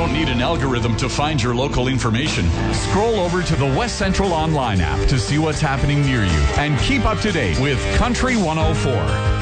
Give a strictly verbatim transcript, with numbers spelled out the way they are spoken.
don't need an algorithm to find your local information. Scroll over to the West Central Online app to see what's happening near you and keep up to date with Country one oh four.